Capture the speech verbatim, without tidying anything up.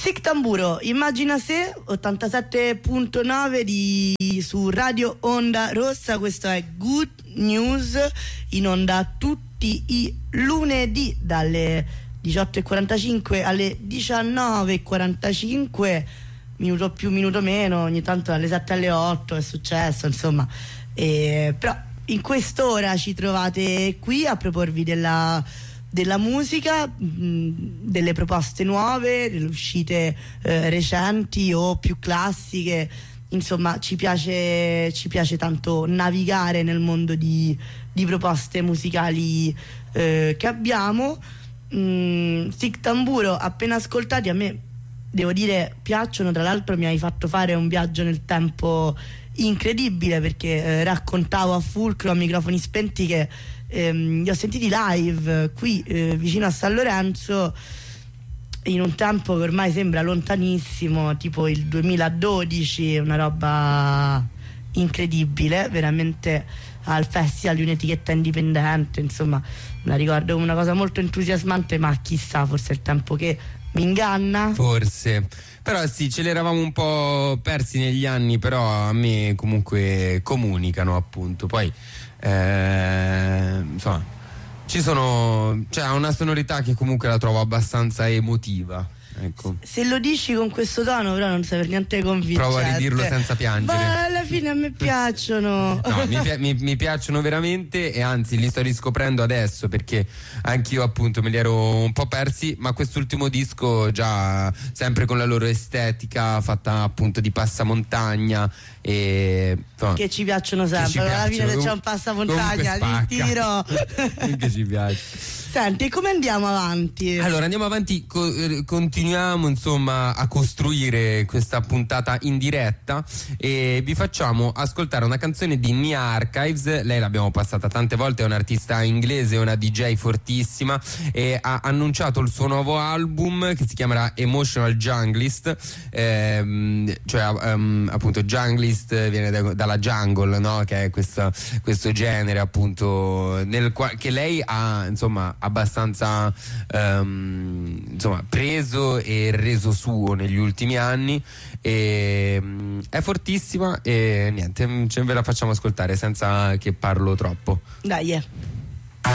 Sic Tamburo, immagina se, ottantasette virgola nove di, su Radio Onda Rossa. Questo è Good News, in onda tutti i lunedì dalle diciotto e quarantacinque alle diciannove e quarantacinque, minuto più minuto meno, ogni tanto dalle sette alle otto è successo, insomma. E, però in quest'ora ci trovate qui a proporvi della della musica, mh, delle proposte nuove, delle uscite eh, recenti o più classiche. Insomma, ci piace ci piace tanto navigare nel mondo di, di proposte musicali eh, che abbiamo. mh, Sic Tamburo, appena ascoltati, a me devo dire piacciono. Tra l'altro mi hai fatto fare un viaggio nel tempo incredibile, perché eh, raccontavo a Fulcro a microfoni spenti che ehm, li ho sentiti live qui eh, vicino a San Lorenzo in un tempo che ormai sembra lontanissimo, tipo il duemiladodici, una roba incredibile, veramente, al festival di un'etichetta indipendente. Insomma, la ricordo come una cosa molto entusiasmante, ma chissà, forse è il tempo che mi inganna. Forse. Però sì, ce l'eravamo un po' persi negli anni, però a me comunque comunicano, appunto. Poi eh, insomma, ci sono, cioè ha una sonorità che comunque la trovo abbastanza emotiva. Ecco. Se lo dici con questo tono, però non sei per niente convincente. Provo a ridirlo senza piangere. Ma alla fine a me piacciono. No, mi, pi- mi, mi piacciono veramente, e anzi li sto riscoprendo adesso, perché anch'io appunto me li ero un po' persi, ma quest'ultimo disco già sempre con la loro estetica fatta appunto di passamontagna e insomma, che ci piacciono sempre. ci Alla fine piacciono. se c'è un passamontagna ti tiro. Che ci piace. Senti, come andiamo avanti? Allora andiamo avanti, co- eh, continuiamo insomma a costruire questa puntata in diretta e vi facciamo ascoltare una canzone di Nia Archives. Lei l'abbiamo passata tante volte, è un'artista inglese, una D J fortissima, e ha annunciato il suo nuovo album che si chiamerà Emotional Junglist, ehm, cioè um, appunto Junglist viene da, dalla jungle, no? Che è questo, questo genere appunto nel qua- che lei ha insomma abbastanza um, insomma preso e reso suo negli ultimi anni, e um, è fortissima, e niente, ce ve la facciamo ascoltare senza che parlo troppo. Dai, eh.